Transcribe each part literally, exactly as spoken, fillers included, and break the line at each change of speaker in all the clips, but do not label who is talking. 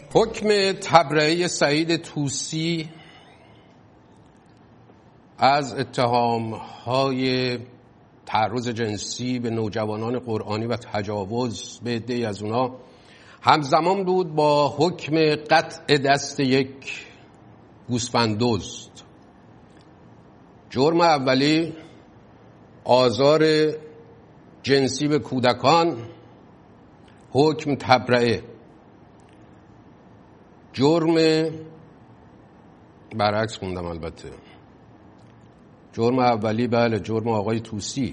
حکم تبرئه سعید طوسی از اتهام‌های تعرض جنسی به نوجوانان قرآنی و تجاوز به عده‌ای از اونا همزمان بود با حکم قطع دست یک گوسفنددزد. جرم اولی آزار جنسی به کودکان، حکم تبرئه. جرم برعکس خوندم البته. جرم اولی بله جرم آقای طوسی،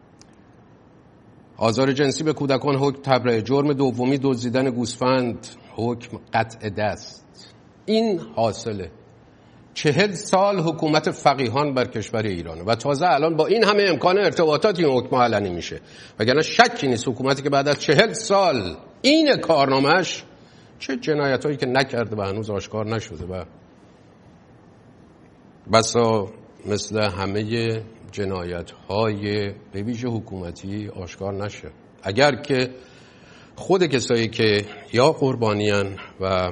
آزار جنسی به کودکان، حکم تبرئه. جرم دومی دزدیدن گوسفند، حکم قطع دست. این حاصله چهل سال حکومت فقیهان بر کشور ایرانه و تازه الان با این همه امکان ارتباطات این حکم علنی میشه، وگرنه شکی نیست حکومتی که بعد از چهل سال این کارنامهش چه جنایتایی که نکرده و هنوز آشکار نشده و بسا مثل همه جنایت‌های به ویژه حکومتی آشکار نشه. اگر که خود کسایی که یا قربانیان و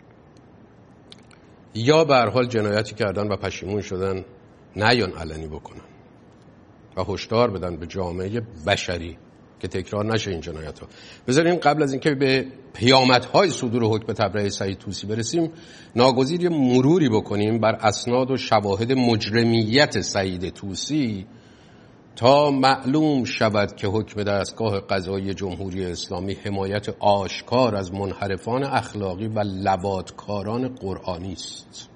یا به هر حال جنایتی کردن و پشیمون شدن نیان علنی بکنن و هشدار بدن به جامعه بشری که تکرار نشه این جنایت‌ها. بذارین قبل از اینکه به پیامدهای صدور حکم تبرئه سعید طوسی برسیم، ناگزیر یه مروری بکنیم بر اسناد و شواهد مجرمیت سعید طوسی تا معلوم شود که حکم دستگاه قضایی جمهوری اسلامی حمایت آشکار از منحرفان اخلاقی و لواطکاران قرآنی است.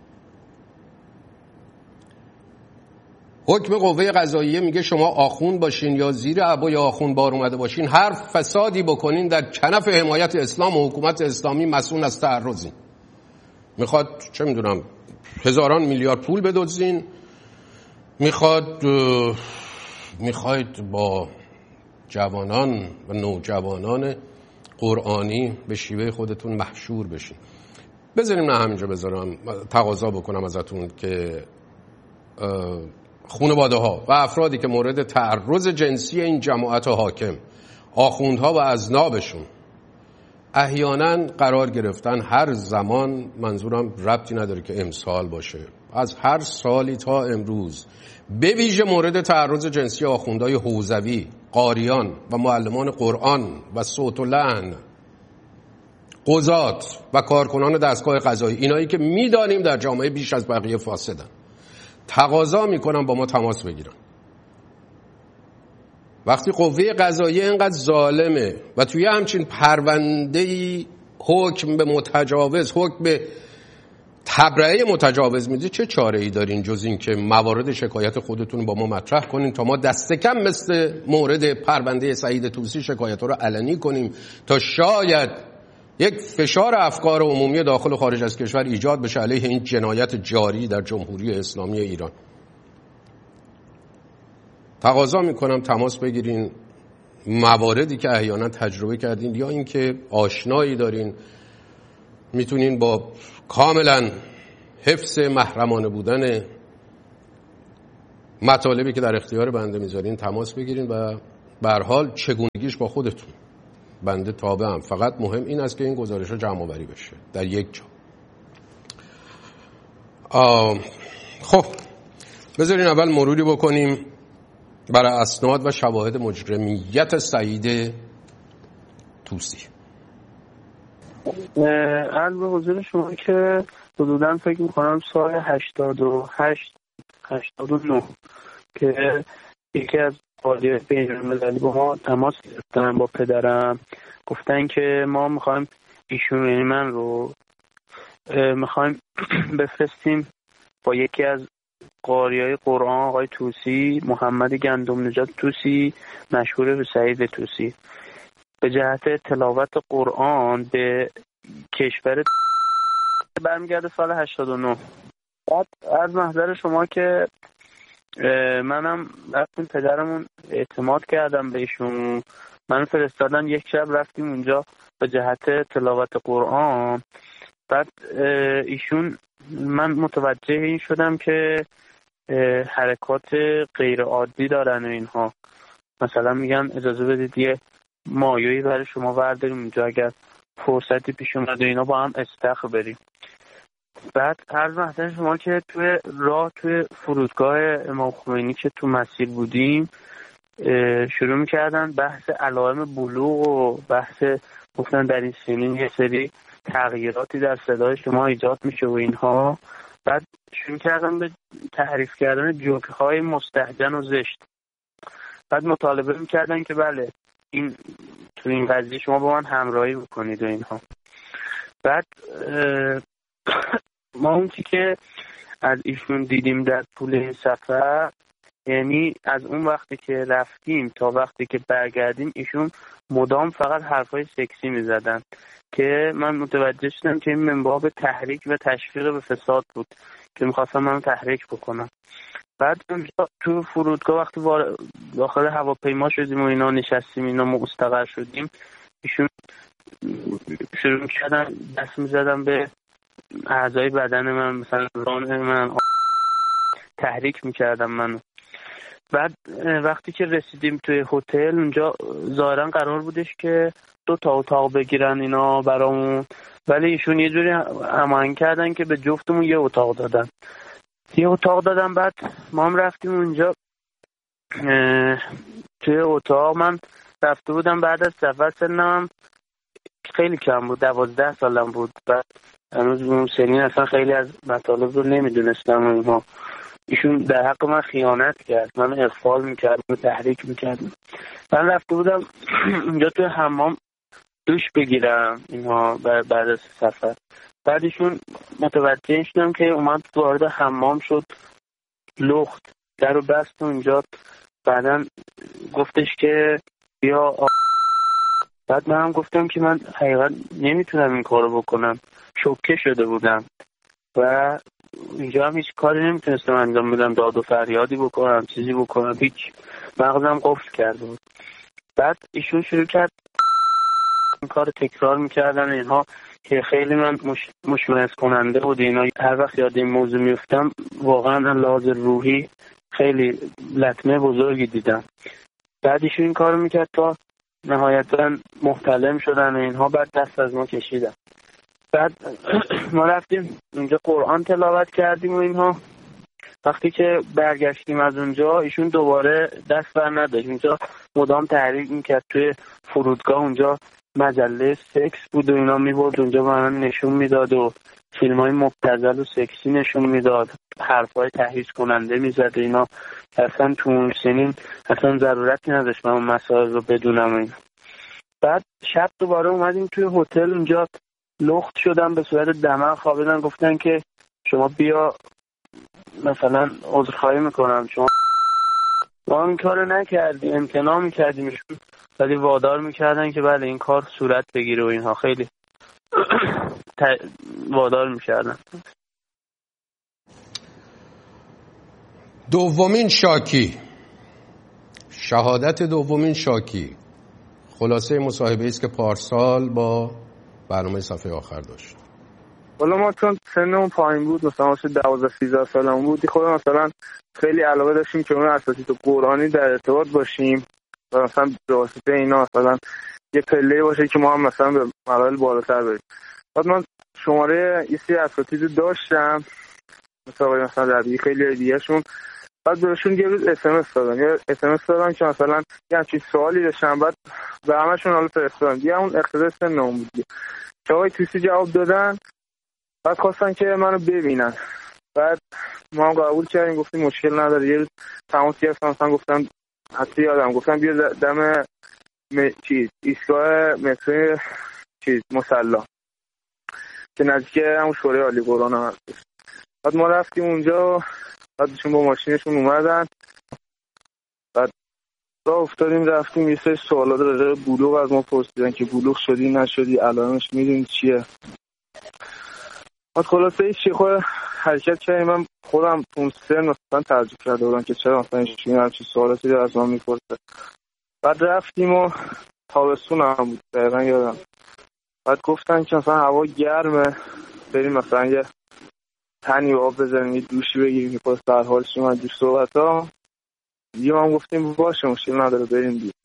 حکم قوه قضاییه میگه شما آخوند باشین یا زیر عبای آخوند بار اومده باشین، هر فسادی بکنین در کنف حمایت اسلام و حکومت اسلامی مسئول از تعرضین. میخواد چه میدونم هزاران میلیارد پول بدزدین، میخواد میخواید با جوانان و نوجوانان قرآنی به شیوه خودتون محشور بشین. بذاریم نه همینجا بذارم تقاضا بکنم ازتون که خانواده ها و افرادی که مورد تعرض جنسی این جماعت حاکم، آخوندها و اذنابشون احیانا قرار گرفتن، هر زمان، منظورم ربطی نداره که امسال باشه، از هر سالی تا امروز، به ویژه مورد تعرض جنسی آخوندهای حوزوی، قاریان و معلمان قرآن و صوت و لحن، قضات و کارکنان دستگاه قضایی، اینایی که میدانیم در جامعه بیش از بقیه فاسدن، تقاضا میکنم با ما تماس بگیرن. وقتی قوه قضاییه اینقدر ظالمه و توی همچین پرونده‌ای حکم به متجاوز، حکم به تبرئه متجاوز میده، چه چاره ای دارین جز این که موارد شکایت خودتون با ما مطرح کنین تا ما دست کم مثل مورد پرونده سعید طوسی شکایت رو علنی کنیم تا شاید یک فشار افکار عمومی داخل و خارج از کشور ایجاد بشه علیه این جنایت جاری در جمهوری اسلامی ایران. تقاضا میکنم تماس بگیرین، مواردی که احیانا تجربه کردین یا اینکه آشنایی دارین میتونین با کاملا حفظ محرمانه بودن مطالبی که در اختیار بنده میذارین تماس بگیرین و به هر حال چگونگیش با خودتون، بنده تابعم، فقط مهم این است که این گزارش‌ها جمع آوری بشه در یک جا. خب بذارین اول مروری بکنیم برای اسناد و شواهد مجرمیت سعید طوسی.
عرض به حضور شما که حدوداً فکر می‌کنم سال هشتاد و هشت هشتاد و نه که یکی از قاضی‌های بین‌المللی با ما تماس گرفتن با پدرم، گفتن که ما می‌خوایم ایشون، یعنی من رو می‌خوایم بفرستیم با یکی از قاریای قرآن، آقای طوسی، محمد گندم نژاد طوسی، مشهور به سعید طوسی، به جهت تلاوت قرآن به کشور برمیگرده سال هشتاد و نه. بعد از محضر شما که منم رفتیم پدرمون اعتماد کردم بهشون، من فرستادن، یک شب رفتیم اونجا به جهت تلاوت قرآن. بعد ایشون، من متوجه این شدم که حرکات غیر عادی دارن و اینها، مثلا میگن اجازه بدید یه مایویی برای شما برداریم اونجا، اگر فرصتی پیش اومد و اینا با هم استخر بریم. بعد عرض مثلا شما که توی راه توی فرودگاه امام خمینی که تو مسیر بودیم شروع میکردن بحث علائم بلوغ و بحث گفتن در این سنین یه سری تغییراتی در صدای شما ایجاد میشه و اینها. بعد شروع کردن به تعریف کردن جوک های مستهجن و زشت. بعد مطالبه میکردن که بله این تو این قضیه شما با من همراهی بکنید و اینها. بعد ما اون چی که از ایشون دیدیم در طول این سفر، یعنی از اون وقتی که رفتیم تا وقتی که برگردیم ایشون مدام فقط حرفای سکسی میزدن که من متوجه شدم که این من باب تحریک و تشویق به فساد بود که میخواستم منو تحریک بکنم. بعد تو فرودگاه وقتی داخل هواپیما شدیم و اینا نشستیم اینا مستقر شدیم، ایشون شروع کردن دست میزدن به اعضای بدن من، مثلا ران من تحریک میکردم منو. بعد وقتی که رسیدیم توی هتل اونجا ظاهرا قرار بودش که دو تا اتاق بگیرن اینا برامون، ولی ایشون یه جوری هماهنگ کردن که به جفتمون یه اتاق دادن یه اتاق دادن. بعد ما هم رفتیم اونجا توی اتاق. من رفته بودم بعد از سفر، سنم خیلی کم بود، دوازده سالم بود. بعد هنوز اون سنین اصلا خیلی از مطالب رو نمیدونستم و اینها. ایشون در حق من خیانت کرد، من اغفال میکرد و تحریک میکرد. من رفته بودم اونجا توی حمام دوش بگیرم اینها بعد از سفر. بعدشون متوجه شدم که اومد وارد حمام شد، لخت در رو بست اونجا. بعدن گفتش که بیا آ... بعد من هم گفتم که من حقیقت نمیتونم این کارو بکنم، شوکه شده بودم و اینجا هم هیچ کاری نمیتونستم انجام بدم، داد و فریادی بکنم چیزی بکنم، هیچ مغزم قفل کرده بود. بعد ایشون شروع کرد این کار تکرار میکردن اینها که خیلی من مش... مشمئز کننده بود اینا. هر وقت یاد این موضوع میفتم واقعا لحاظ روحی خیلی لطمه بزرگی دیدم. بعد ایشون این کارو میکرد تا نهایتا محتلم شدن اینها. بعد دست از ما کشیدن. بعد ما رفتیم اونجا قرآن تلاوت کردیم و اینها. وقتی که برگشتیم از اونجا ایشون دوباره دست بر نداشت، اونجا مدام تحریک میکرد. توی فرودگاه اونجا مجله سکس بود و اینا میبرد اونجا به من نشون میداد و فیلم های مبتذل و سکسی نشون میداد، حرف های تحریض کننده میزد اینا. اصلا تو اون سنین اصلا ضرورتی نداشت من اون مسائل رو بدونم اینا. بعد شب دوباره اومدیم توی هتل، اونجا لخت شدم به صورت دماغ خوابیدن. گفتن که شما بیا مثلا عذرخواهی میکنم، شما ما این کارو نکردیم، امتناع میکردیم، ولی وادار میکردن که بله این کار صورت بگیره و اینها. خیلی وادار میکردن.
دومین شاکی، شهادت دومین شاکی، خلاصه مصاحبه است که پارسال با برنامه صفحه آخر داشت.
حالا ما چون سنمون پایین بود، مثلا واسه دوازده سیزده سالمون بود، خود مثلا خیلی علاقه داشتیم که اون اساتید قرآنی در ارتباط باشیم و مثلا به واسطه اینا مثلا یه پله باشه که ما هم مثلا به مراحل بالاتر بریم. بعد من شماره یه سری اساتید داشتم مثلا مثلا ربی خیلی دیگه‌شون. بعد بهشون یه روز اس ام اس دادم، یه اس ام اس دادم که مثلا یه همچین سوالی داشتم. بعد به همشون حالا فرستادم، دیگه اون اقتضای سنمون بود که آقای توسی جواب دادن. بعد خواستن که منو ببینن. بعد ما هم قبول کردیم، گفتیم مشکل نداره. یه روز تماسی هستم مثلا گفتم حتی یادم گفتم بیا دم م... چیز ایستگاه مترو چیز مصلا که نزدیک همون شورای عالی قرآن هم هست. بعد ما رفتیم اونجا، بعدشون با ماشینشون اومدن. بعد راه افتادیم رفتیم یه سری سوالات راجع به بلوغ از ما پرسیدن که بلوغ شدی نشدی، علائمش میدونی چیه. بعد خلاصه ایشی خود حرکت کردیم. من خودم اون سن مثلا تعجب کرده بودم که چرا مثلا ایشون همچین سوالاتی رو از ما میپرسه. بعد رفتیم و تابستون هم بود دقیقا یادم. بعد گفتن که مثلا هوا گرمه، بریم مثلا یه تنی آب بزنیم، یه دوشی بگیریم که پس در حال شما دوش صحبت ها. دیگه ما هم گفتیم باشه مشکل نداره بریم دیگه.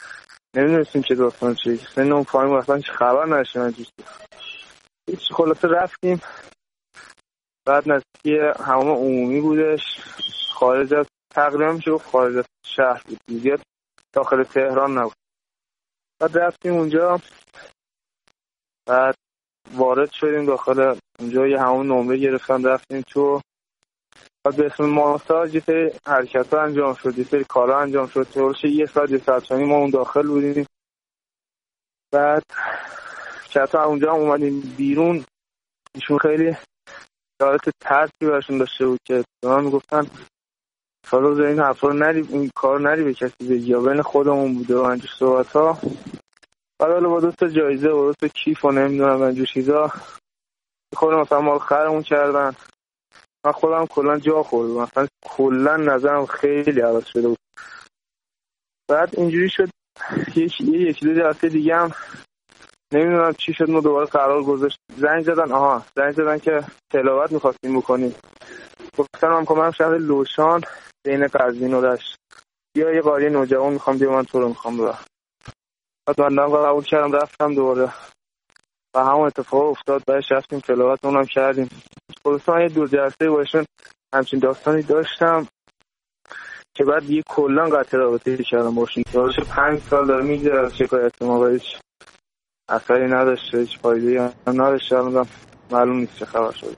نمیدونستیم چه داستان چه سن اون پایین اصلا چه خبر نداشتیم از هیچ. خلاصه رفتیم، بعد نزدیکی حمام عمومی بودش، خارج از تقریبا میشه گفت خارج از شهر بود، دیگه داخل تهران نبود. بعد رفتیم اونجا، بعد وارد شدیم داخل اونجا، یه همون نمره گرفتن رفتیم تو. بعد به اسم ماساژ یه سری حرکت ها انجام شد، یه سری کارا انجام شد. طورش یه ساعت یه ساعت ما اون داخل بودیم. بعد که تا اونجا هم اومدیم بیرون، ایشون خیلی حالت ترسی برشون داشته بود که من میگفتن سالا این حرفا رو نری، این کار نری به کسی بگی، یا بین خودمون بوده و اینجور صحبت ها. بعد حالا با دوست جایزه و دوست کیف و نمیدونم اینجور چیزا خودم مثلا مال خرمون کردن. من خودم کلا جا خوردم، مثلا کلا نظرم خیلی عوض شده بود. بعد اینجوری شد یک یک دو جلسه دیگه هم نمیدونم چی شد، ما دوباره قرار گذاشت، زنگ زدن آها زنگ زدن که تلاوت می‌خواستیم بکنیم. گفتم من کنم شهر لوشان بین قزوین و رشت، یا یه قاری نوجوان میخوام بیا، من تو رو میخوام برم. بعد من دارم قبول کردم، رفتم دوباره و همون اتفاق افتاد. بعدش رفتیم تلاوت اونم کردیم. خلاص من یه دو جلسه باشون همچین داستانی داشتم که بعد یه کلا قطع رابطه کردم باشون. داشت پنج سال داره میگذره از شکایت ما و هیچ اثری نداشته، هیچ فایده‌ای هم نداشته. الان معلوم نیست چه خبر شده.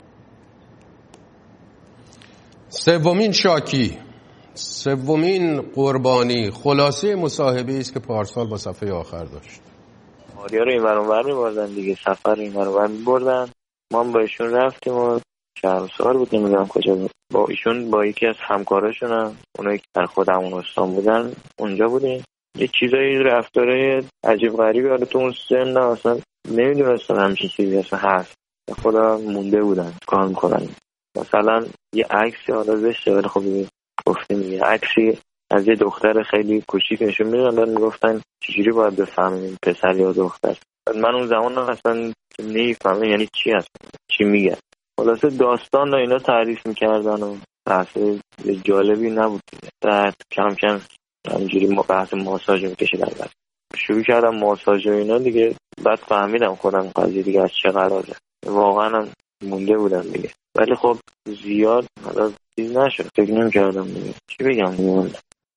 سومین شاکی، سومین قربانی، خلاصه مصاحبه است که پارسال با صفحه آخر داشت.
ماریا رو این ور اون ور می‌بردن دیگه، سفر این ور اون ور می‌بردن. ما هم با ایشون رفتیم و شهرسار بود، نمیدونم کجا بود، با ایشون با یکی از همکاراشون هم اونایی که در خود همون استان بودن اونجا بودیم. یه چیزایی رفتاره عجیب غریبی حالا تو اون سن اصلا نمیدونستم همچین چیزی اصلا هست، خدا مونده بودن کار میکنن. مثلا یه عکسی حالا زشته ولی خب گفتیم یه عکسی از یه دختر خیلی کوچیک نشون میدن، دارن میگفتن چجوری باید بفهمیم پسر یا دختر. من اون زمان اصلا نمیفهمم یعنی چی هست چی میگن. خلاصه داستان و اینا تعریف میکردن و بحث جالبی نبود. بعد کم کم همینجوری بحث ماساژ میکشیدن، بعد شروع کردم ماساژ و اینا دیگه. بعد فهمیدم خودم قضیه دیگه از چه قراره، واقعا هم مونده بودم دیگه. ولی خب زیاد حالا چیز نشد، فکر نمی‌کردم دیگه چی بگم دیگه.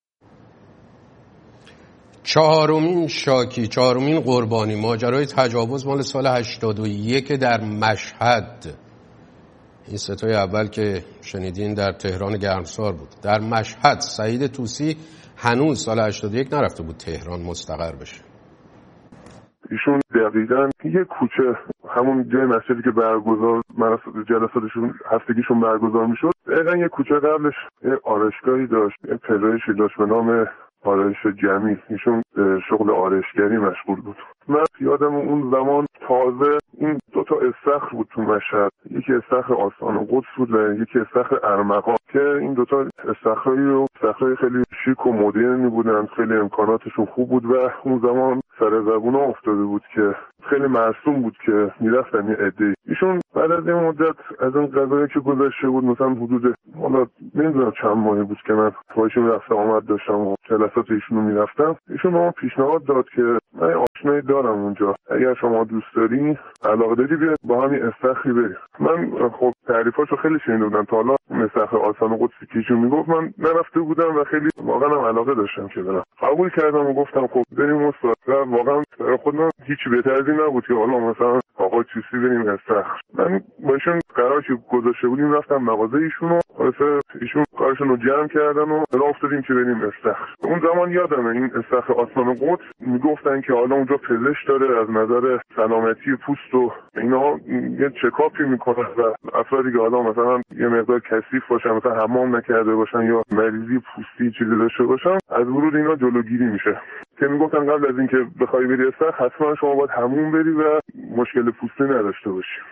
چهارمین شاکی، چهارمین قربانی، ماجرای تجاوز مال سال هشتاد و یک در مشهد. این ستای اول که شنیدین در تهران گرمسار بود. در مشهد سعید طوسی هنوز سال هشتاد و یک نرفته بود تهران مستقر بشه.
ایشون دقیقاً یه کوچه همون جای مسجدی که برگزار جلساتشون هفتگیشون برگزار میشد، دقیقاً یه کوچه قبلش یه آرایشگاهی داشت، یه پلایشی داشت به نام آرایش جمعی. ایشون شغل آرایشگری مشغول بود. من یادم اون زمان تازه این دوتا استخر بود تو مشهد، یکی استخر آستان قدس بود و یکی استخر ارمغان، که این دوتا استخرایی و استخرای خیلی شیک و مدرنی بودن، خیلی امکاناتشون خوب بود و اون زمان سر زبون افتاده بود که خیلی مرسوم بود که میرفتن یه عده‌ای. ایشون بعد از این مدت از اون قضایی که گذشته بود، مثلا حدود حالا نمیدونم چند ماهی بود که من با ایشون رفت آمد داشتم و جلسات ایشون رو میرفتم، ایشون به ما پیشنهاد داد که من آشنایی دارم اونجا، اگر شما دوست داری علاقه داری بیا با همین استخری بریم. من خب تعریفاشو خیلی شنیده بودم تا حالا، استخر آستان قدسی که ایشون میگفت من نرفته بودم و خیلی واقعا هم علاقه داشتم که برم. قبول کردم و گفتم خب بریم استاد. و واقعا خودم هیچ بهتر از این نبود که حالا مثلا آقا چیزی بریم استخر. من با ایشون قرار که گذاشته بودیم رفتم مغازه ایشون و واسه ایشون کارشون رو جمع کردن و راه افتادیم که بریم استخر. اون زمان یادمه این استخر آستان قدس میگفتن که حالا اونجا پزشک داره، از نظر سلامتی پوست و اینا یه چکاپی میکنه و افرادی که حالا مثلا یه مقدار کثیف باشن، مثلا حمام نکرده باشن یا مریضی پوستی چیزی داشته باشن، از ورود اینا جلوگیری میشه. که میگفتن قبل از اینکه بخوای بری استخر حتما شما باید حموم بری و مشکل پوستی نداشته باشی.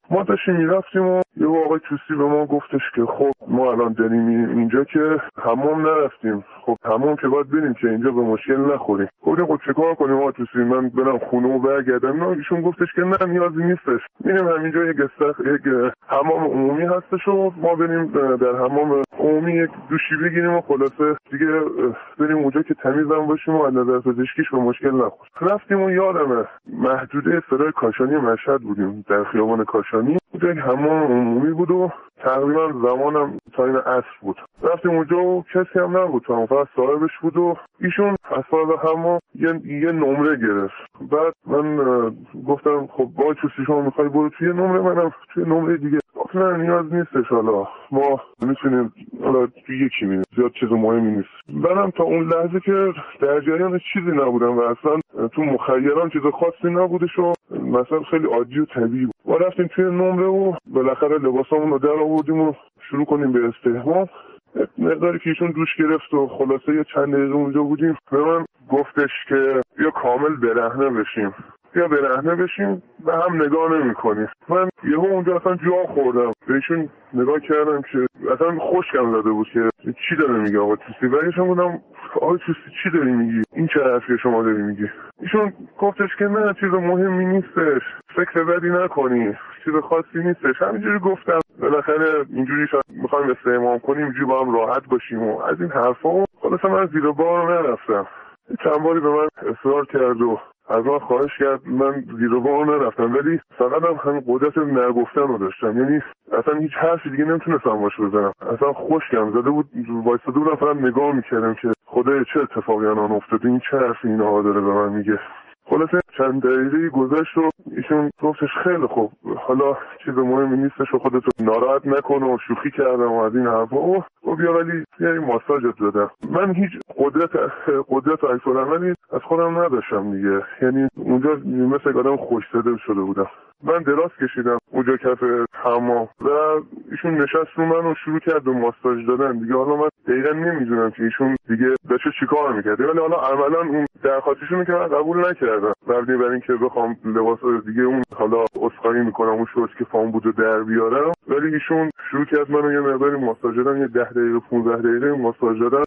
ما داشتیم میرفتیم و یه آقای توسی به ما گفتش که خب ما الان داریم اینجا که حمام نرفتیم، خب حمام که باید بریم که اینجا به مشکل نخوریم. گفتیم خب چیکار کنیم آقای توسی، من برم خونه و برگردم؟ نه، ایشون گفتش که نه نیازی نیستش، میریم همینجا یک استخ یک حمام عمومی هستش و ما بریم در حمام عمومی یک دوشی بگیریم و خلاصه دیگه بریم اونجا که تمیزم باشیم و از نظر پزشکیش به مشکل نخوریم. رفتیم و یادمه محدوده سرای کاشانی مشهد بودیم، در خیابان کاشانی. اونجا یک حمام عمومی بود و تقریبا زمانم تا این عصر بود. رفتیم اونجا و کسی هم نبود، فقط صاحبش بود و ایشون از صاحب حمام یه, یه نمره گرفت. بعد من گفتم خب با چوسی شما میخوای برو توی نمره، منم توی نمره دیگه. اصلا نیاز نیستش، حالا ما میتونیم حالا توی یکی میریم، زیاد چیز مهمی نیست. منم تا اون لحظه که در جریان چیزی نبودم و اصلا تو مخیلم چیز خاصی نبودش و مثلا خیلی عادی و طبیعی بود. ما رفتیم توی نمره و بالاخره لباسامون رو در آوردیم و شروع کنیم به استحمام. مقداری که ایشون دوش گرفت و خلاصه یه چند دقیقه اونجا بودیم، به من گفتش که بیا کامل برهنه بشیم، بیا برهنه بشیم، به هم نگاه نمی کنیم. من یهو اونجا اصلا جا خوردم، بهشون نگاه کردم که اصلا خوشگم زده بود که چی داره میگه آقا توسی. ولیشون بودم آقا توسی چی داری میگی، این چه حرفی شما داری میگی؟ ایشون گفتش که نه چیز مهمی نیستش، فکر بدی نکنی، چیز خاصی نیستش. همینجوری گفتم بالاخره اینجوری شاید میخوایم استحمام کنیم، اینجوری با هم راحت باشیم و از این حرفا. و خلاص من زیر بار نرفتم. چند باری به من اصرار کرد و از من خواهش کرد، من زیر بار نرفتم، ولی فقط هم همین قدرت نگفتن رو داشتم. یعنی اصلا هیچ حرفی دیگه نمیتونستم باش بزنم. اصلا خوشگم زده بود، وایساده بودم فقط نگاه میکردم که خدای چه اتفاقی الان افتاده، این چه حرفی اینها داره به من میگه. خلاصه چند دقیقه گذشت و ایشون گفتش خیلی خوب، حالا چیز مهمی نیستش و خودتو ناراحت نکن و شوخی کردم و از این حرفا. و بیا ولی یه ماساژت دادم. من هیچ قدرت قدرت عکس العملی از خودم نداشتم دیگه، یعنی اونجا مثل آدم خوش‌زده شده بودم. من دراز کشیدم اونجا کف حمام و ایشون نشست رو من و شروع کرد به ماساژ دادن دیگه. حالا من دقیقا نمیدونم که ایشون دیگه داشته چیکار میکرد، ولی حالا عملا اون درخواستشون که من قبول نکردم، مبنی بر اینکه بخوام لباس دیگه اون حالا اسخاری میکنم اون شورت که فام بود و در بیارم. ولی ایشون شروع کرد منو یه مقداری ماساژ دادن، یه ده دقیقه پانزده دقیقه ماساژ دادن.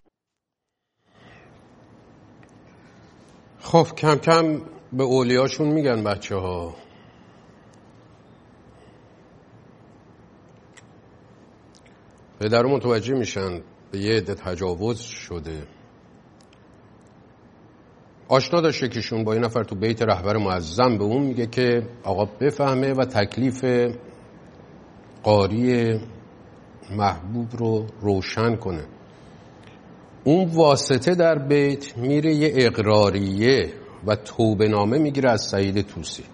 خب کم کم به اولیاشون میگن بچه ها. پدر متوجه میشن به یه عده تجاوز شده. آشنا داشته کهشون با این نفر تو بیت رهبر معظم، به اون میگه که آقا بفهمه و تکلیف قاری محبوب رو روشن کنه. اون واسطه در بیت میره یه اقراریه و توبه نامه میگیره از سعید طوسی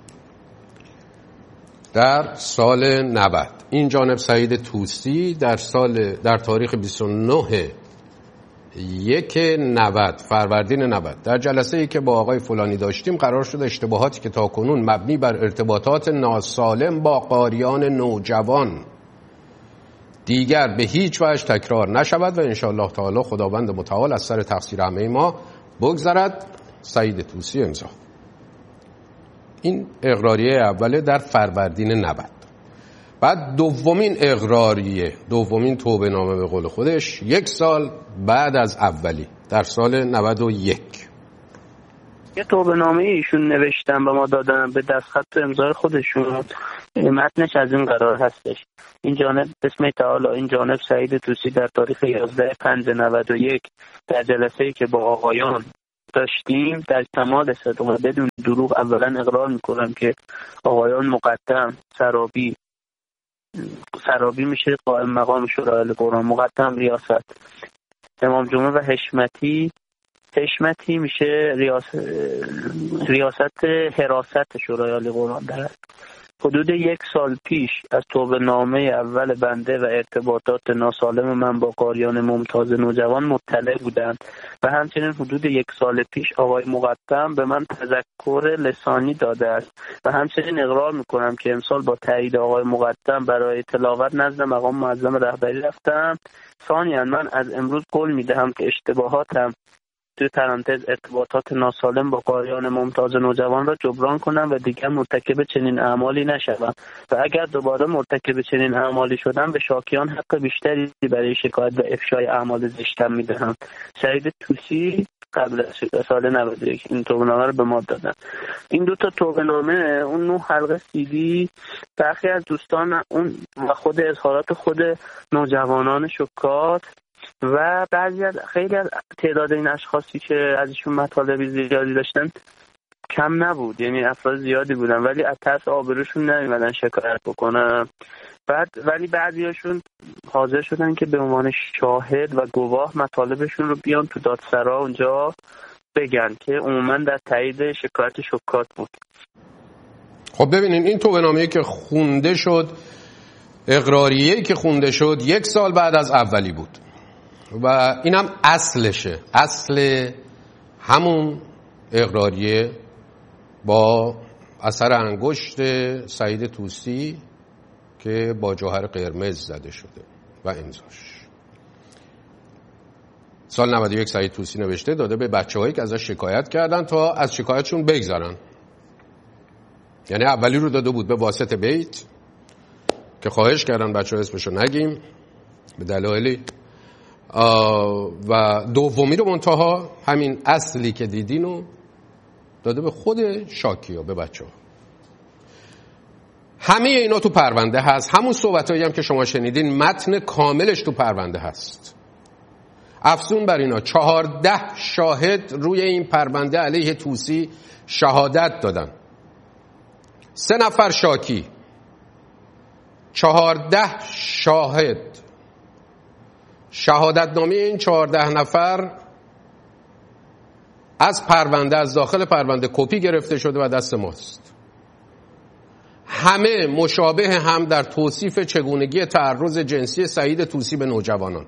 در سال نود. این جانب سعید طوسی در سال در تاریخ بیست و نه یک نود فروردین نود در جلسه ای که با آقای فلانی داشتیم قرار شد اشتباهاتی که تاکنون مبنی بر ارتباطات ناسالم با قاریان نوجوان دیگر به هیچ وجه تکرار نشود و انشاءالله تعالی خداوند متعال از سر تقصیر همه ما بگذرد. سعید طوسی امضا. این اقراریه اوله در فروردین نود. بعد دومین اقراریه، دومین توبه نامه به قول خودش یک سال بعد از اولی در سال نود و یک.
یه توبه نامه ایشون نوشتن به ما دادن به دستخط و امضای خودشون. متنش از این قرار هستش: این جانب بسم تعالی، این جانب سعید طوسی در تاریخ یازده پنج نود و یک در جلسه‌ای که با آقایان داشتیم در کمال صدق و بدون دروغ اولا اقرار میکنم که آقایان مقدم سرابی سرابی میشه قائم مقام شورای قرآن، مقدم ریاست، امام جمعه و حشمتی حشمتی میشه ریاست ریاست حراست شورای قرآن. در حدود یک سال پیش از توبه نامه اول بنده و ارتباطات ناسالم من با قاریان ممتاز نوجوان مطلع بودند و همچنین حدود یک سال پیش آقای مقدم به من تذکر لسانی داده است و همچنین اقرار میکنم که امسال با تایید آقای مقدم برای تلاوت نزد مقام معظم رهبری رفتم. ثانیاً من از امروز قول میدهم که اشتباهاتم توی پرانتز ارتباطات ناسالم با قاریان ممتاز نوجوان را جبران کنم و دیگر مرتکب چنین اعمالی نشوم و اگر دوباره مرتکب چنین اعمالی شدم به شاکیان حق بیشتری برای شکایت و افشای اعمال زشتم میدهم. سعید طوسی قبل از سال نود و یک این توبه‌نامه رو به ما دادن. این دو تا توبه‌نامه، اون نه حلقه سیدی، برخی از دوستان اون و خود اظهارات خود نوجوانان شکات و بعضی از خیلی از تعداد این اشخاصی که ازشون مطالب زیادی داشتن کم نبود، یعنی افراد زیادی بودن ولی از ترس آبروشون نمیمدن شکایت بکنن. بعد ولی بعضیاشون حاضر شدن که به عنوان شاهد و گواه مطالبشون رو بیان تو دادسرا اونجا بگن که عموما در تایید شکایت شکات بود.
خب ببینین این توبه‌نامه‌ای که خونده شد، اقراریه‌ای که خونده شد یک سال بعد از اولی بود و اینم اصلشه، اصل همون اقراریه با اثر انگشت سعید طوسی که با جوهر قرمز زده شده و امضاش. سال نود و یک سعید طوسی نوشته داده به بچه‌هایی که ازش شکایت کردن تا از شکایتشون بگذرن. یعنی اولی رو داده بود به واسطه بیت که خواهش کردن بچه‌ها اسمشو نگیم به دلایلی، و دومی رو منتها همین اصلی که دیدینو داده به خود شاکیا، به بچه‌ها. همه اینا تو پرونده هست، همون صحبتایی هم که شما شنیدین متن کاملش تو پرونده هست. افزون بر اینا چهارده شاهد روی این پرونده علیه طوسی شهادت دادن. سه نفر شاکی، چهارده شاهد. شهادتنامه این چهارده نفر از پرونده، از داخل پرونده کپی گرفته شده و دست ماست. همه مشابه هم در توصیف چگونگی تعرض جنسی سعید طوسی به نوجوانان.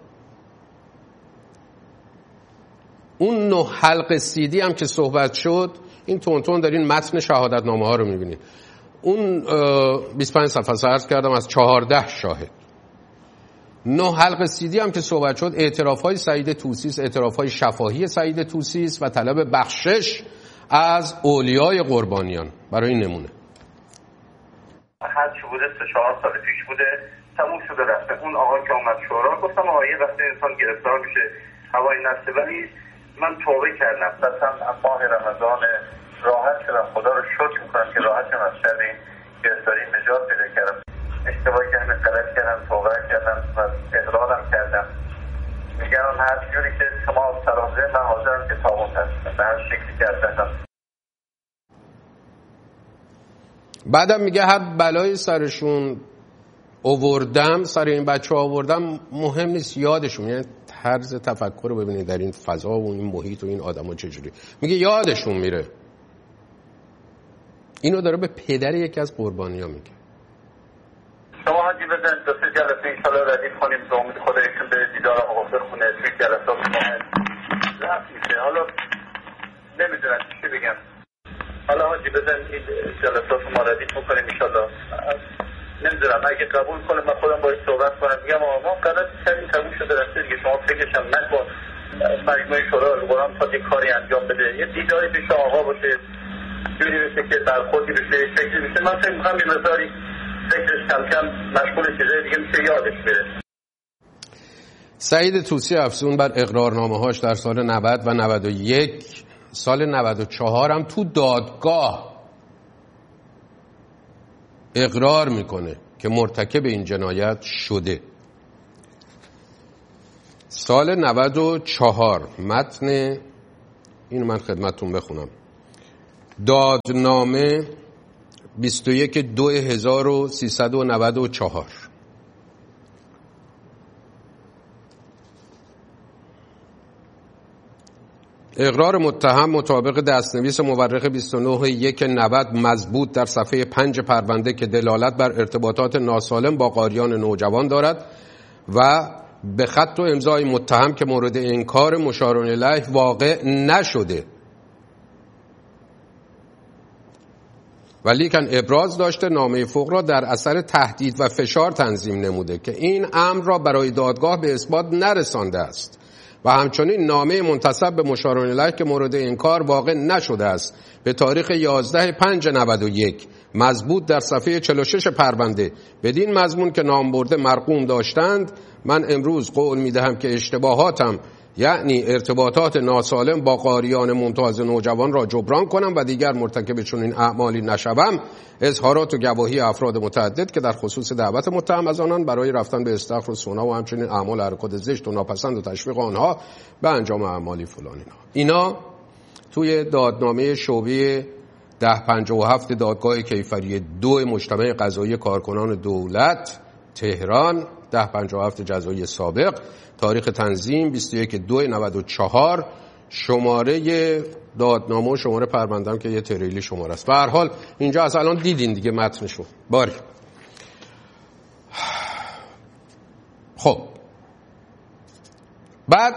اون نه حلقه سیدی هم که صحبت شد، این تون تون دارین متن شهادتنامه ها رو میبینید. اون بیست و پنج صفحه عرض کردم از چهارده شاهد. نه حلقه سیدی هم که صحبت شد اعتراف های سعید طوسی، اعتراف های شفاهی سعید طوسی و طلب بخشش از اولیای قربانیان. برای این نمونه
هر چی بوده سه چهار سال پیش بوده، تموم شده رفته. اون آقا که اومد شورا گفتم آقا یه وقت انسان گرفتار میشه هوای نفسه، ولی من توبه کردم. مثلا ماه رمضان راحت شدم، خدا رو شکر میکنم که راحت شدم از شر این گرفتاری نجات پیدا کردم. اشتباهی که همه غلط کردم، توبه کردم و اقرارم کردم. میگم هر جوری که شما سرازه من حاضرم که تابوت هستم به هر شکلی که هستم.
بعدم میگه هر بلای سرشون آوردم، سر این بچه ها آوردم، مهم نیست یادشون. یعنی طرز تفکر رو ببینید در این فضا و این محیط و این آدم ها چجوری میگه یادشون میره. اینو داره به پدر یکی از قربانی ها میگه.
شما حاجی بزن دو سه جلسه انشالله ردیف کنیم به امید خدا ایشون به دیدار آقا بخونه توی جلسات مهم رفت میشه. حالا نمیدونم چی بگم. حالا حاجی بزن این جلسات ما ردیف میکنیم انشالله. نمیدونم اگه قبول کنه من خودم باید صحبت کنم. میگم آقا ما غلط کردیم تموم شده رفته دیگه، شما فکرش هم نکن. مجموعه شورای القرآن تا یه کاری انجام بده، یه دیداری پیش آقا باشه، جوری بشه که برخوردی بشه، شکلی بشه. من فکر میکنم یه مقداری فکرش کم کم مشغول چیزای دیگه میشه یادش بره.
سعید طوسی افزون بر اقرارنامه هاش در سال نود و نود و یک، سال نود و چهار هم تو دادگاه اقرار میکنه که مرتکب این جنایت شده. سال نود و چهار متن اینو من خدمتتون بخونم. دادنامه بیست و یک دو هزار و سیصد و نود و چهار. اقرار متهم مطابق دستنویس مورخ بیست و نه یک نود مضبوط در صفحه پنج پرونده که دلالت بر ارتباطات ناسالم با قاریان نوجوان دارد و به خط و امضای متهم که مورد انکار مشار الیه واقع نشده، ولیکن ابراز داشته نامه فوق را در اثر تهدید و فشار تنظیم نموده که این امر را برای دادگاه به اثبات نرسانده است و همچنین نامه منتسب به مشارعه که مورد انکار واقع نشده است به تاریخ یازده پنج نود و یک مضبوط در صفحه چهل و شش پرونده بدین مضمون که نام برده مرقوم داشتند، من امروز قول میدهم که اشتباهاتم یعنی ارتباطات ناسالم با قاریان ممتاز نوجوان را جبران کنم و دیگر مرتکب چنین اعمالی نشوم. اظهارات و گواهی افراد متعدد که در خصوص دعوت متهم از آنان برای رفتن به استخر و سونا و همچنین اعمال حرکات زشت و ناپسند و تشویق آنها به انجام اعمالی فلان اینا اینا توی دادنامه شعبه ده پنجاه و هفت دادگاه کیفری دو مجتمع قضایی کارکنان دولت تهران ده پنجاه و هفت جزایی سابق، تاریخ تنظیم بیست و یک دو نود و چهار، شماره دادنامه و شماره پرونده‌ام که یه تریلی شماره است. به هر حال اینجا از الان دیدین دیگه متنشو. باری خب بعد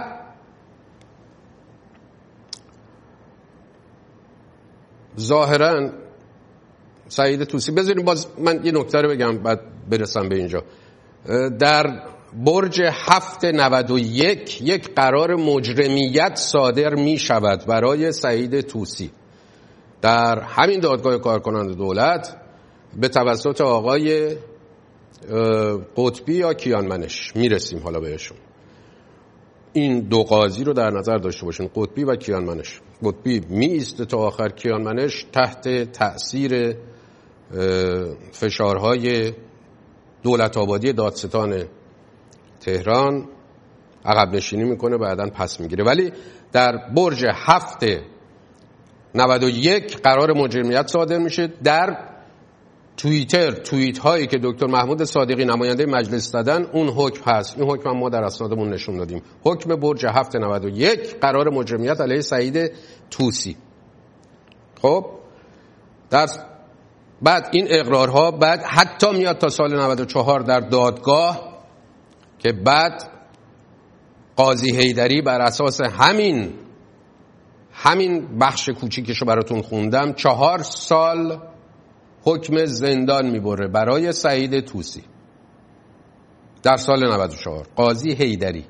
ظاهرا سعید طوسی، بذاریم باز من یه نکته رو بگم بعد برسم به اینجا. در برج هفت نود و یک یک قرار مجرمیت صادر می شود برای سعید طوسی در همین دادگاه کارکنان دولت به توسط آقای قطبی یا کیانمنش. میرسیم حالا بهشون. این دو قاضی رو در نظر داشته باشین، قطبی و کیانمنش. قطبی می ایسته تا آخر، کیانمنش تحت تأثیر فشارهای دولت آبادی دادستان تهران عقب نشینی میکنه، بعداً پس میگیره. ولی در برج هفت نود و یک قرار مجرمیت صادر میشه. در توییتر توییت هایی که دکتر محمود صادقی نماینده مجلس دادن اون حکم هست. این حکم ما در اسنادمون نشون دادیم. حکم برج هفت نود و یک قرار مجرمیت علیه سعید طوسی. خب در بعد این اقرارها بعد حتی میاد تا سال نود و چهار در دادگاه که بعد قاضی حیدری بر اساس همین همین بخش کوچیکشو براتون خوندم چهار سال حکم زندان میبره برای سعید طوسی در سال نود و چهار. قاضی حیدری،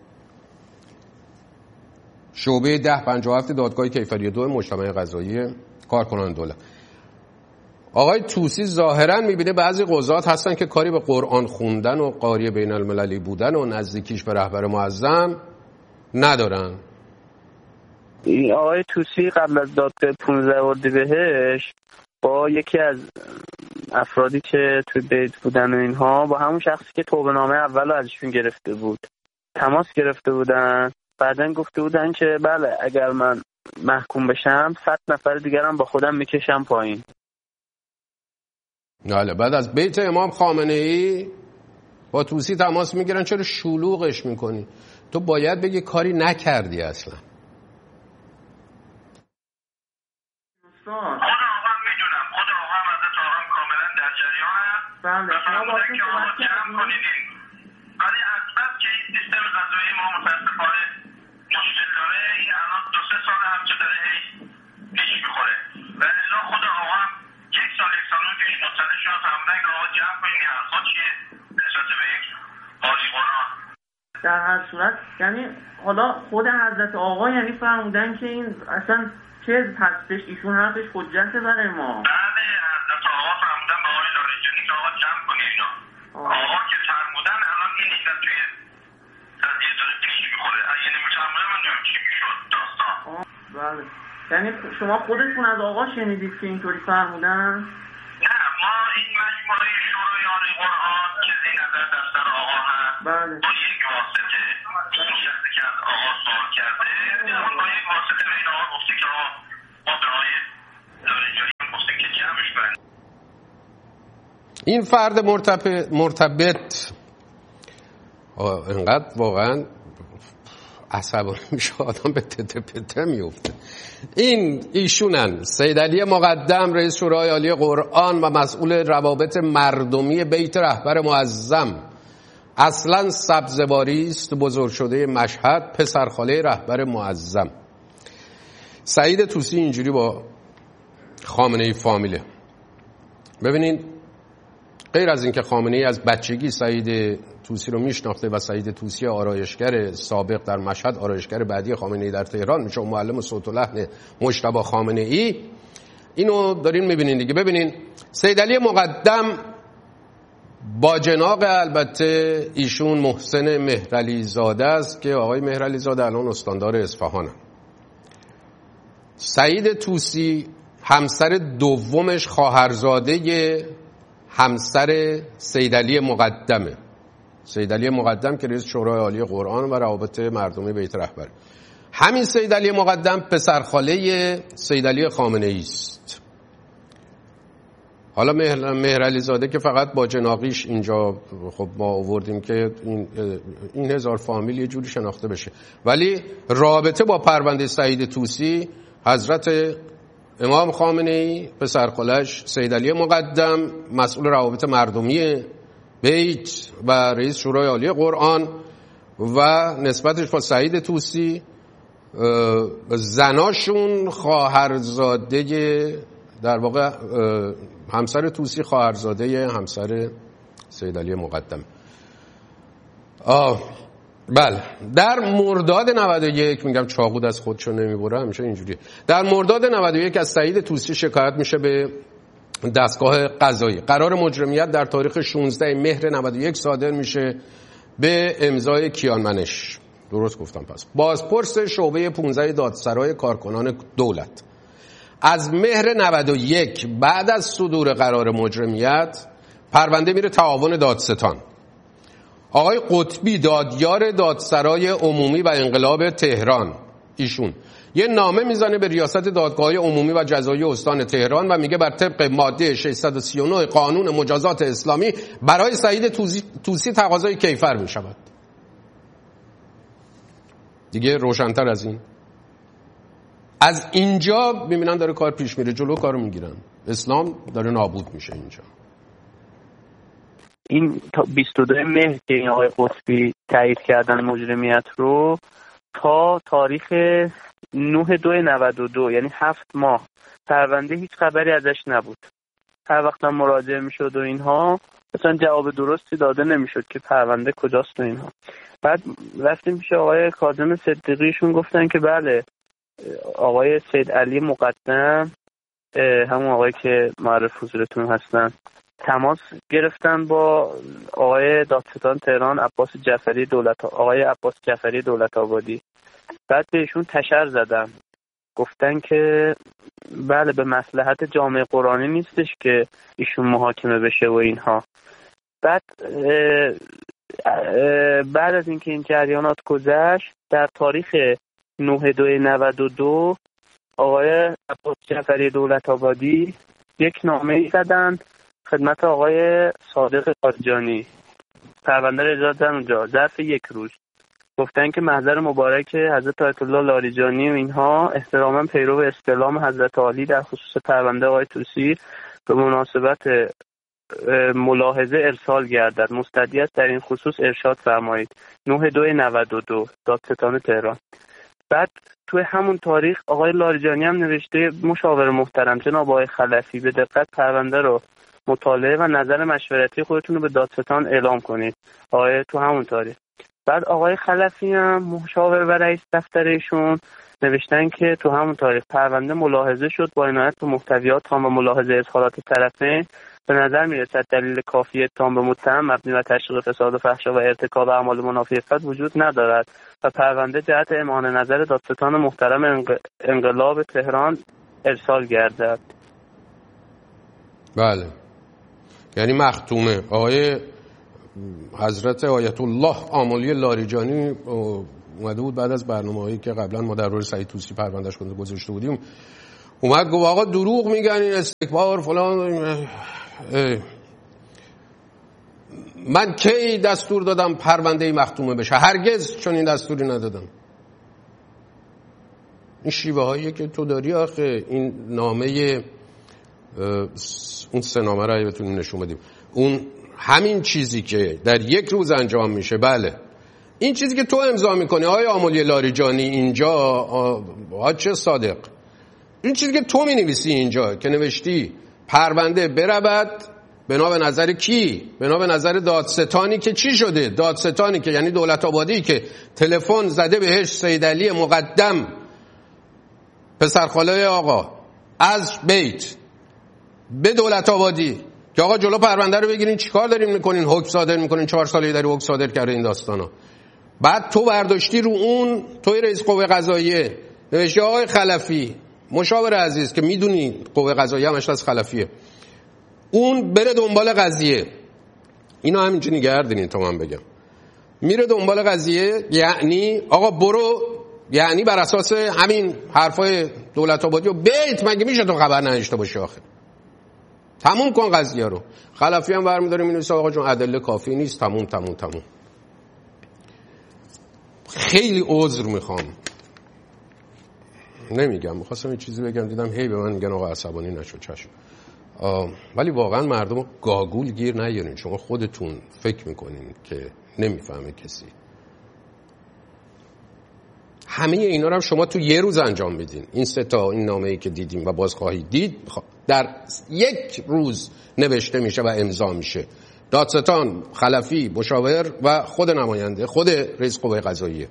شعبه ده پنجاه و هفت دادگاه کیفری دو مجتمع قضایی کارکنان دولت. آقای طوسی ظاهرا میبینه بعضی قضات هستن که کاری به قرآن خوندن و قاری بین المللی بودن و نزدیکیش به رهبر معظم ندارن.
این آقای طوسی قبل از دادگاه پانزده اردیبهشت با یکی از افرادی که توی بیت بودن و اینها با همون شخصی که توبه نامه اول ازشون گرفته بود تماس گرفته بودن. بعدن گفته بودن که بله اگر من محکوم بشم صد نفر دیگرم با خودم میکشم پایین.
بله بعد از بیت امام خامنه ای با طوسی تماس میگیرن. چرا شلوغش میکنی؟ تو باید بگی کاری نکردی اصلا.
خود آقا میدونم، خود آقا هم حضرت آقا کاملا در جریانم. بله شما باید که آقا جمع کنیدین. ولی اصلا که این سیستم غذایی ما متاسفانه مشکل داره. این الان دو سه سال هم که داره هی پیش میخوره. ولی لا خود آقا هم یک سال یک سال اون پیش مطلع شد فهمدن که آقا جمع کنید این حرفا چیه نسبت به یک قاضی قرآن.
در هر صورت یعنی حالا خود حضرت آقا یعنی فرمودن که این اصلا چه هستش، ایشون حرفش حجت برای ما.
بله حضرت آقا فرمودن به آقای لاریجانی که آقا جمع کنید اینا. آقا که فرمودن الان این نیستن توی قضیه داره پیش میخوره. اگه نمیفرمودن من نمیم چی میشد داستان.
بله یعنی شما خودتون از آقا شنیدید که اینطوری فرمودن؟
نه ما این مجموعه شورای عالی قرآن که زیر نظر دفتر آقا هست
بله
با یک واسطه این شخصی که از آقا سوال کرده اون با یک واسطه به این آقا گفته که آقا ما به آقای لاریجانی گفته که جمعش برن.
این فرد مرتبط انقدر واقعا عصبانی میشه آدم به تته پته میفته. این ایشونن سید علی مقدم رئیس شورای عالی قرآن و مسئول روابط مردمی بیت رهبر معظم، اصلا سبزواری است، بزرگ شده مشهد، پسرخاله رهبر معظم. سعید طوسی اینجوری با خامنه ای فامیله. ببینین غیر از اینکه خامنه‌ای از بچگی سعید طوسی رو میشناخته و سعید طوسی آرایشگر سابق در مشهد، آرایشگر بعدی خامنه‌ای در تهران میشه، معلم صوت و لحن مجتبی خامنه‌ای، اینو دارین میبینین دیگه. ببینین سید علی مقدم با جناق البته ایشون محسن مهرعلی زاده است که آقای مهرعلی زاده الان استاندار اصفهانه. سعید طوسی همسر دومش خواهرزاده همسر سید علی مقدمه. سید علی مقدم که رئیس شورای عالی قرآن و روابط مردمی بیت رهبر. همین سید علی مقدم پسرخاله سید علی خامنه‌ای است. حالا مهرعلی زاده که فقط با جناقیش اینجا خب ما آوردیم که این این هزار فامیل یه جوری شناخته بشه، ولی رابطه با پرونده سعید طوسی حضرت امام خامنه‌ای پسرخالش سید علی مقدم مسئول روابط مردمی بیت و رئیس شورای عالی قرآن و نسبتش با سعید طوسی زناشون خواهرزاده، در واقع همسر طوسی خواهرزاده همسر سید علی مقدم. آه بله، در مرداد نود و یک، میگم چاقود از خودشو نمیبره همیشه اینجوری، در مرداد نود و یک از سعید طوسی شکایت میشه به دستگاه قضایی. قرار مجرمیت در تاریخ شانزده مهر نود و یک صادر میشه به امضای کیانمنش. درست گفتم. پس بازپرس شعبه پانزده دادسرای کارکنان دولت از مهر نود و یک بعد از صدور قرار مجرمیت پرونده میره تعاون دادستان. آقای قطبی دادیار دادسرای عمومی و انقلاب تهران، ایشون یه نامه میزنه به ریاست دادگاه عمومی و جزایی استان تهران و میگه بر طبق ماده ششصد و سی و نه قانون مجازات اسلامی برای سعید طوسی تقاضای کیفر میشود. دیگه روشن‌تر از این؟ از اینجا میبینن داره کار پیش میره، جلو کارو میگیرن، اسلام داره نابود میشه اینجا.
این تا بیست و دو مهر که این آقای قطبی تایید کردن مجرمیت رو تا تاریخ نه دو نود و دو، یعنی هفت ماه پرونده هیچ خبری ازش نبود. هر وقت هم مراجعه میشد و اینها مثلا جواب درستی داده نمیشد که پرونده کجاست و اینها. بعد رفتیم پیش آقای کاظم صدیقیشون، گفتن که بله آقای سید علی مقدم، همون آقای که معرف حضورتون هستن، تماس گرفتن با آقای دادستان تهران عباس جعفری دولت آقای عباس جعفری دولت آبادی. بعد بهشون تشر زدن، گفتن که بله به مصلحت جامعه قرآنی نیستش که ایشون محاکمه بشه و اینها. بعد اه اه بعد از اینکه این جریانات گذشت، در تاریخ نه دو نود و دو آقای عباس جعفری دولت آبادی یک نامه ای زدن خدمت آقای صادق قاجانی، پرونده رو اجرا کردن اونجا ظرف یک روز. گفتن که محضر مبارک حضرت آیت الله لاریجانی و اینها احتراما پیرو استلام حضرت عالی در خصوص پرونده آقای طوسی به مناسبت ملاحظه ارسال گردد، مستدعی است در این خصوص ارشاد فرمایید. نه دو نود و دو دادستان تهران. بعد توی همون تاریخ آقای لاریجانی هم نوشته مشاور محترم جناب آقای خلفی به دقت پرونده رو مطالعه و نظر مشورتی خودتون رو به دادستان اعلام کنید. آقای تو همون تاریخ. بعد آقای خلفی هم مشاور و رئیس دفترشون نوشتن که تو همون تاریخ پرونده ملاحظه شد، با عنایت به محتویات تام و ملاحظه اظهارات طرفین به نظر میرسد دلیل کافی تام به متهم مبنی بر تشویق فساد و فحشا و ارتکاب اعمال منافی عفت وجود ندارد و پرونده جهت اعمال نظر دادستان محترم انقلاب تهران ارسال گردد.
بله، یعنی مختومه. آقای حضرت آیت الله آملی لاریجانی اومده بود بعد از برنامه‌هایی که قبلا ما در روی سعید طوسی پروندهش کنده گذاشته بودیم، اومد گفت آقا دروغ میگن، این استکبار فلان. من کی دستور دادم پرونده مختومه بشه؟ هرگز چون این دستوری ندادم. این شیوه هایی که تو داری آخه، این نامه اون سه نامه رو بهتون نشون بدیم، اون همین چیزی که در یک روز انجام میشه، بله این چیزی که تو امضا میکنی آقای آملی لاریجانی اینجا، حاج صادق، این چیزی که تو مینویسی اینجا که نوشتی پرونده برود بنا به نظر کی؟ بنا به نظر دادستانی که چی شده؟ دادستانی که یعنی دولت آبادی که تلفن زده بهش سیدعلی مقدم پسرخاله آقا از بیت به دولت آبادی که آقا جلو پرونده رو بگیرین، چیکار دارین میکنین؟ حکم صادر میکنین. چهار ساله داری حکم صادر کرده این داستانا. بعد تو برداشتی رو اون توی رئیس قوه قضاییه نوشته آقای خلفی مشاور عزیز که میدونی قوه قضاییه همش از خلفیه، اون بره دنبال قضیه. اینا همینجوری نگردین تا من بگم میره دنبال قضیه، یعنی آقا برو، یعنی بر اساس همین حرفای دولت آبادی و بیت مگه میشه تو خبر نداشته باشی؟ آخر تموم کن قضیه رو. خلفی هم برمی‌داره مینویسه آقا جون ادله کافی نیست، تموم تموم تموم. خیلی عذر میخوام، نمیگم، میخواستم یه چیزی بگم دیدم هی به من میگن آقا عصبانی نشو. چشم. ولی واقعا مردم رو گاگول گیر نیارین. شما خودتون فکر میکنین که نمیفهمه کسی. همه اینا رو هم شما تو یه روز انجام میدین. این سه تا این نامه‌ای که دیدیم و باز خواهید دید در یک روز نوشته میشه و امضا میشه. دادستان، خلفی، مشاور و خود نماینده، خود رئیس قوه قضاییه.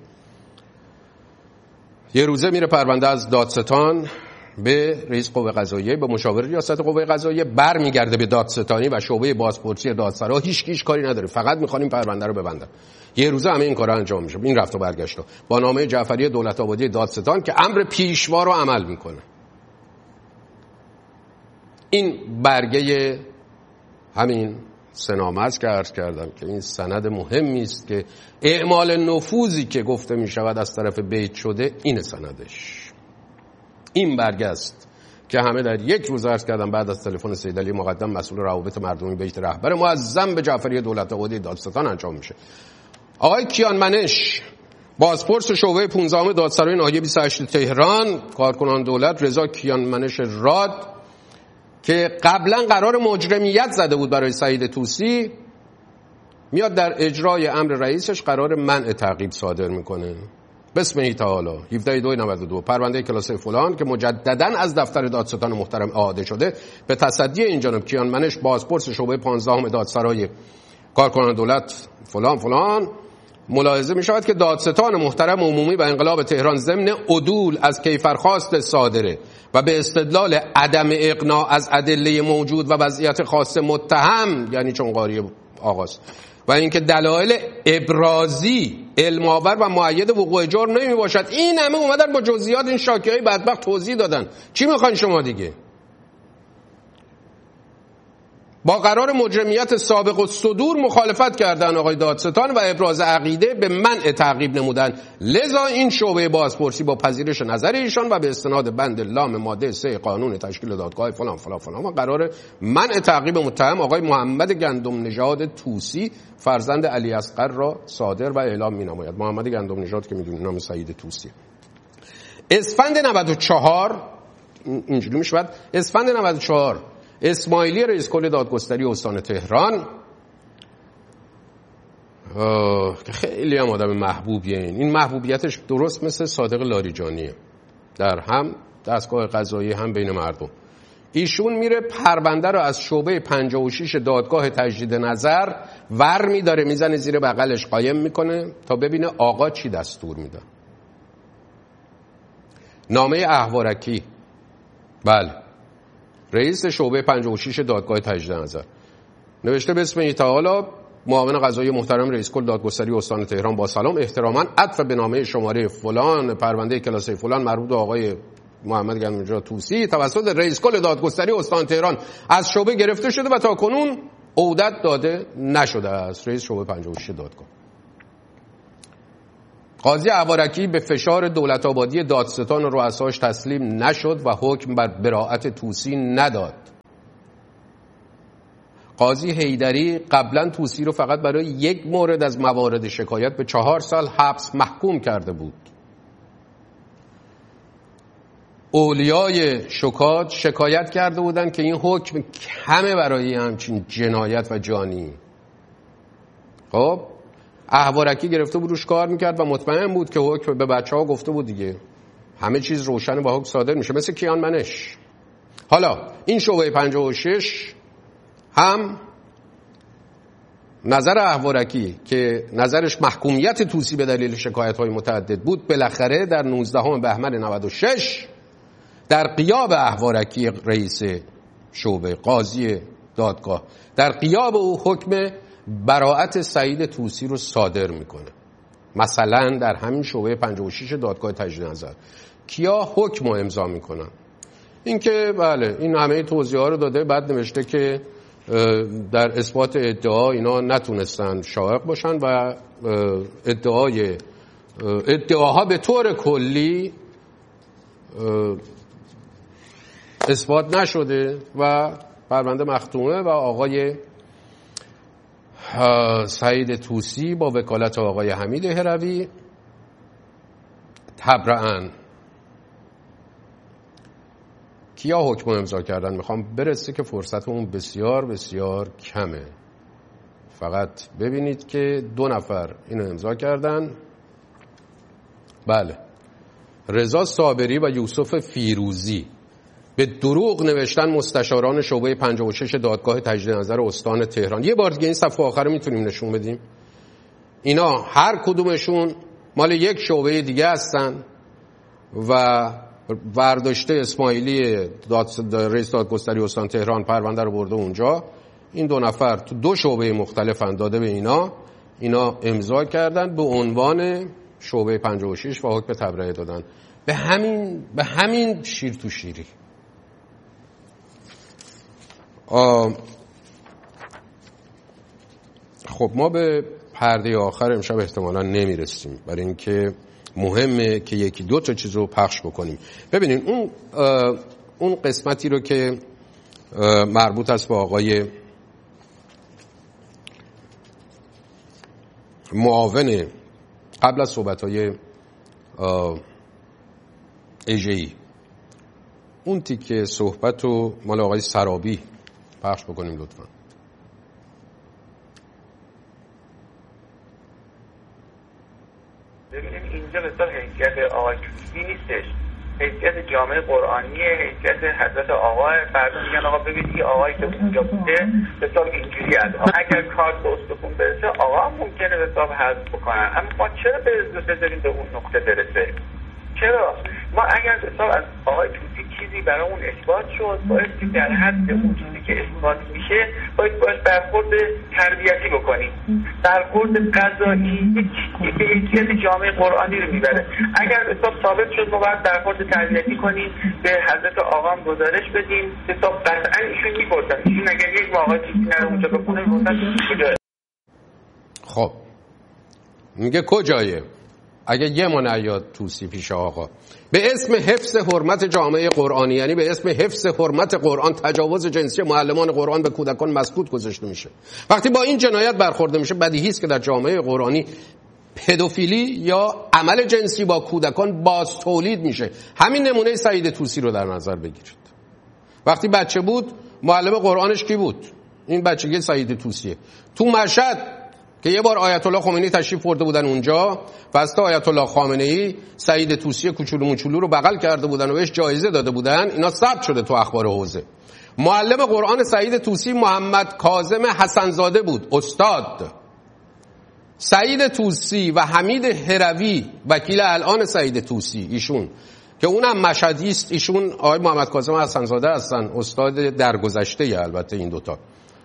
یه روزه میره پرونده از دادستان به رئیس قوه قضاییه، به مشاور ریاست قوه قضاییه، برمیگرده به دادستانی و شعبه بازپرسی دادسرا. هیچ کیش کاری نداره، فقط میخوانیم پرونده رو ببندن. یه روزه همه این کارا انجام میشه. این رفت و برگشت با نامه جعفری دولت آبادی دادستان که امر پیشوا رو عمل میکنه. این برگه همین سنامه است که عرض کردم که این سند مهمی است که اعمال نفوذی که گفته می شود از طرف بیت شده، این سندش این برگه است که همه در یک روز عرض کردم بعد از تلفن سیدعلی مقدم مسئول روابط مردمی بیت رهبر معظم به جعفری دولت آبادی دادستان انجام میشه. آقای کیان منش بازپرس شعبه پانزدهم دادسرای ناحیه بیست و هشت تهران، کارکنان دولت رضا کیان منش راد که قبلا قرار مجرمیت زده بود برای سعید طوسی، میاد در اجرای امر رئیسش قرار منع تعقیب صادر میکنه. بسم تعالی هفده دو نود و دو پرونده کلاسه فلان که مجددا از دفتر دادستان محترم اعاده شده به تصدی این جناب کیان منش بازپرس شعبه پانزدهم دادسرای کارکنان دولت فلان فلان ملاحظه می شود که دادستان محترم عمومی و انقلاب تهران ضمن عدول از کیفرخواست صادره و به استدلال عدم اقناع از ادله موجود و وضعیت خاص متهم، یعنی چون قاری آغاز، و اینکه دلایل ابرازی علم‌آور و مؤید وقوع جرم نمی باشد. این همه اومدن با جزئیات این شاکی‌های بدبخت توضیح دادن. چی میخواین شما دیگه؟ با قرار مجرمیت سابق الصدور مخالفت کردن آقای دادستان و ابراز عقیده به منع تعقیب نمودن. لذا این شعبه بازپرسی با پذیرش نظر ایشان و به استناد بند لام ماده سه قانون تشکیل دادگاه فلان فلان فلان و قرار منع تعقیب متهم آقای محمد گندم نژاد طوسی فرزند علی اصغر را صادر و اعلام می‌نماید. محمد گندم نژاد که می‌دونید نام سعید طوسی. اسفند نود و چهار اینجوری میشود. اسفند نود و چهار اسماعیلی رئیس کل دادگستری استان تهران که خیلی هم آدم محبوبیه، این این محبوبیتش درست مثل صادق لاریجانیه در هم دستگاه قضایی هم بین مردم. ایشون میره پرونده رو از شعبه پنجاه و شش دادگاه تجدید نظر ور میداره میزنه زیر بغلش قایم میکنه تا ببینه آقا چی دستور میده. نامه احوارکی، بله، رئیس شعبه پنجاه و شش دادگاه تجدید نظر نوشته بسم تعالی معاون قضایی محترم رئیس کل دادگستری استان تهران با سلام، احتراما عطف به نامه شماره فلان پرونده کلاسه فلان مربوط به آقای محمد گندم نژاد طوسی توسط رئیس کل دادگستری استان تهران از شعبه گرفته شده و تا کنون عودت داده نشده است. رئیس شعبه پنجاه و شش دادگاه. قاضی احوارکی به فشار دولت آبادی دادستان و رؤساش تسلیم نشد و حکم بر براءت طوسی نداد. قاضی حیدری قبلا طوسی رو فقط برای یک مورد از موارد شکایت به چهار سال حبس محکوم کرده بود. اولیای شکات شکایت کرده بودند که این حکم کمه برای همچین جنایت و جانی. خب احوارکی گرفته بود روش کار میکرد و مطمئن بود که حکم به بچه ها گفته بود دیگه همه چیز روشن با حکم صادر میشه، مثل کیان منش. حالا این شعبه پنجاه و شش هم نظر احوارکی که نظرش محکومیت طوسی به دلیل شکایت‌های متعدد بود، بالاخره در نوزدهم بهمن نود و شش در غیاب احوارکی رئیس شعبه قاضی دادگاه، در غیاب او حکم براءت سعید طوسی رو صادر میکنه. مثلا در همین شعبه پنجاه و شش دادگاه تجدید نظر کیا حکم رو امضا میکنن؟ اینکه بله این همه توضیحات رو داده، بعد نوشته که در اثبات ادعا اینا نتونستن شایع باشن و ادعای ادعاها به طور کلی اثبات نشده و پرونده مختومه و آقای سعید طوسی با وکالت آقای حمید هروی تبرئن. کیا حکم امضا کردن؟ میخوام برسه که فرصتمون بسیار بسیار کمه. فقط ببینید که دو نفر اینو امضا کردن. بله، رضا صابری و یوسف فیروزی. به دروغ نوشتن مستشاران شعبه پنجاه و شش دادگاه تجدید نظر استان تهران. یه بار دیگه این صفحه آخر رو میتونیم نشون بدیم. اینا هر کدومشون مال یک شعبه دیگه هستن و ورداشته اسماعیلی داد رئیس دادگستری استان تهران پرونده رو برده اونجا. این دو نفر تو دو شعبه مختلفن، داده به اینا، اینا امضا کردن به عنوان شعبه پنجاه و شش و حکم تبرئه دادن. به همین به همین شیر تو شیری. خب ما به پرده آخر امشب احتمالا نمیرسیم، برای اینکه مهمه که یکی دو تا چیز رو پخش بکنیم. ببینید اون اون قسمتی رو که مربوط است به آقای معاون قبل از صحبت‌های ایجه‌ای، اون تیکه صحبت رو مال آقای سرابی پخش بکنیم لطفا.
ببینیم اینجا به صورت حیثیت آقای طوسی نیستش، حیثیت جامعه قرآنیه، حیثیت حضرت آقا. فردا میگن آقا ببینید این آقایی که اونجا بوده به صورت اینجوری است، اگر کار به استخون برسه آقا هم ممکنه به صورت حذف بکنن. اما ما چرا بذاریم به اون نقطه برسه؟ چرا؟ ما اگر به صورت از آقای طوسی چیزی برای اون اثبات شد، باید که در حد اون چیزی که اثبات میشه باید باید برخورد تربیتی بکنیم. برخورد قضایی به حیثیت جامعه قرآنی رو میبره. اگر به صورت ثابت شد ما باید برخورد تربیتی کنیم، به حضرت آقا هم گزارش بدیم. به صورت قطعا ایشون میپرسن، ایشون اگر یک آقای طوسی نره اونجا بخونه میپرسن کجایه.
خب میگه کجایه؟ اگه یه ما نیاد طوسی پیش آقا به اسم حفظ حرمت جامعه قرآنی، یعنی به اسم حفظ حرمت قرآن، تجاوز جنسی معلمان قرآن به کودکان مسکوت گذاشته میشه. وقتی با این جنایت برخورده میشه، بدیهی است که در جامعه قرآنی پدوفیلی یا عمل جنسی با کودکان باز تولید میشه. همین نمونه سعید طوسی رو در نظر بگیرید. وقتی بچه بود معلم قرآنش کی بود؟ این بچگی سعید طوسیه. تو مشهد که یه بار آیت الله خمینی تشریف برده بودن اونجا، واسطه آیت الله خامنه‌ای سعید طوسی کوچولو موچولو رو بغل کرده بودن و بهش جایزه داده بودن. اینا ثبت شده تو اخبار حوزه. معلم قرآن سعید طوسی محمد کاظم حسنزاده بود، استاد. سعید طوسی و حمید هروی وکیل الان سعید طوسی، ایشون که اونم مشهدی است، ایشون آقای محمد کاظم حسنزاده هستن، استاد درگذشته البته این دوتا.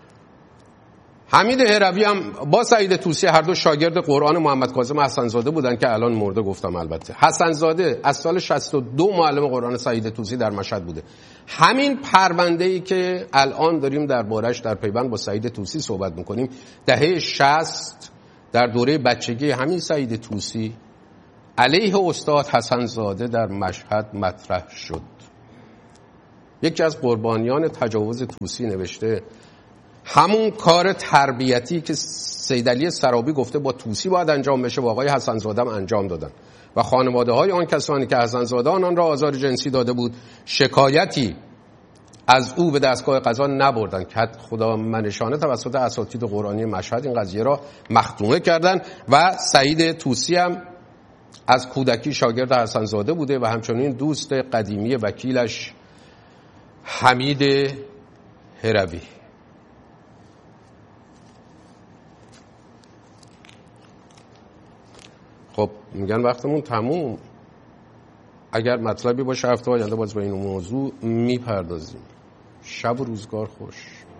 حمید هروی هم با سعید طوسی هر دو شاگرد قرآن محمد کاظم حسنزاده بودن که الان مرده گفتم. البته حسنزاده از سال شصت و دو معلم قرآن سعید طوسی در مشهد بوده. همین پرونده‌ای که الان داریم دربارش در پیوند با سعید طوسی صحبت میکنیم، دهه شصت در دوره بچگی همین سعید طوسی علیه استاد حسنزاده در مشهد مطرح شد. یکی از قربانیان تجاوز طوسی نوشته همون کار تربیتی که سید علی سرابی گفته با طوسی باید انجام بشه با آقای حسنزاده هم انجام دادن و خانواده های آن کسانی که حسنزاده آنان را آزار جنسی داده بود شکایتی از او به دستگاه قضا نبردن که خدا منشانه توسط اساتید قرآنی مشهد این قضیه را مختومه کردن و سعید طوسی هم از کودکی شاگرد حسنزاده بوده و همچنین دوست قدیمی وکیلش حمید هروی. خب میگن وقتمون تموم. اگر مطلبی باشه هفته آینده باز به این موضوع میپردازیم. شب و روزگار خوش.